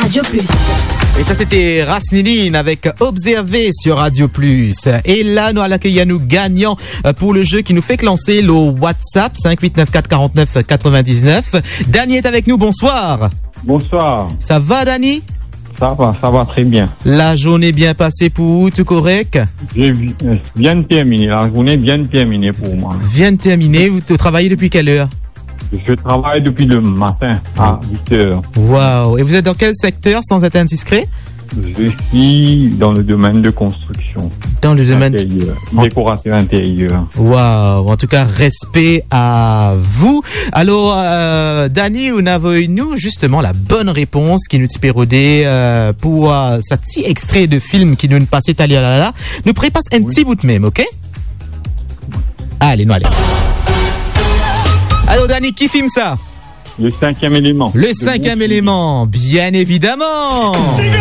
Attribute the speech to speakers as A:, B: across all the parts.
A: Radio Plus.
B: Et ça, c'était Rasnilin avec Observer sur Radio Plus. Et là, nous allons accueillir nous gagnants pour le jeu qui nous fait clancer le WhatsApp 5894 49 99. Danny est avec nous, bonsoir.
C: Bonsoir.
B: Ça va, Danny?
C: Ça va très bien.
B: La journée bien passée pour vous, tout correct?
C: Bien terminé, la journée bien terminée pour moi.
B: Bien terminé, vous travaillez depuis quelle heure?
C: Je travaille depuis le matin à 8h.
B: Waouh! Et vous êtes dans quel secteur sans être indiscret?
C: Je suis dans le domaine de construction.
B: Dans le domaine
C: décorateur intérieur.
B: Waouh! En tout cas, respect à vous. Alors, Danny, on avait nous justement la bonne réponse qui nous pérodait pour ce petit extrait de film qui nous passait là. Nous prépasse un petit bout de même, ok? Allez, nous allons. Alors, Danny, qui filme ça?
C: Le 5e élément.
B: Le 5e élément, bien évidemment.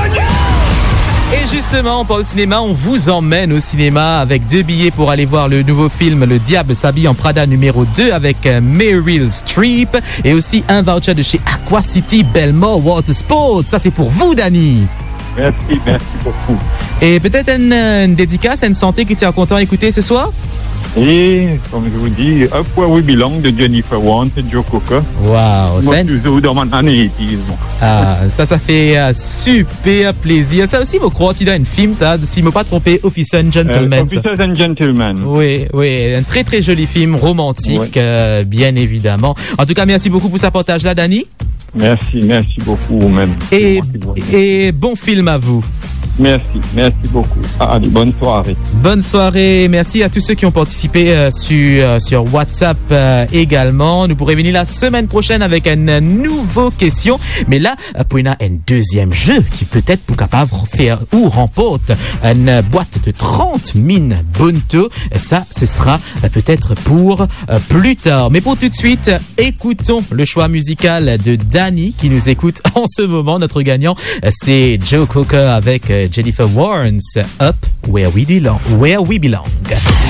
B: Et justement, on parle cinéma, on vous emmène au cinéma avec 2 billets pour aller voir le nouveau film Le Diable s'habille en Prada numéro 2 avec Meryl Streep et aussi un voucher de chez Aqua City Belmore Water Sports. Ça, c'est pour vous, Danny.
C: Merci beaucoup.
B: Et peut-être une dédicace à une santé qui tient content à écouter ce soir?
C: Et, comme je vous dis, Up Where We Belong de Jennifer Warnes et Joe Cocker.
B: Waouh,
C: moi, toujours dans mon année.
B: Ça fait super plaisir. Ça aussi, vous croyez dans un film, ça, si je ne me pas trompé, Officers and Gentlemen.
C: Officers and Gentlemen.
B: Oui, un très très joli film, romantique, bien évidemment. En tout cas, merci beaucoup pour ce partage-là, Danny.
C: Merci beaucoup même.
B: Et bon film à vous.
C: Merci beaucoup. Allez, bonne soirée.
B: Bonne soirée. Merci à tous ceux qui ont participé sur WhatsApp également. Nous pourrons venir la semaine prochaine avec une nouvelle question. Mais là, pour un deuxième jeu qui peut-être pour capable faire ou remporte une boîte de 30 000 Bunto. Ça, ce sera peut-être pour plus tard. Mais pour tout de suite, écoutons le choix musical de Danny qui nous écoute en ce moment. Notre gagnant, c'est Joe Cocker avec Jennifer Warnes, Up Where We Belong.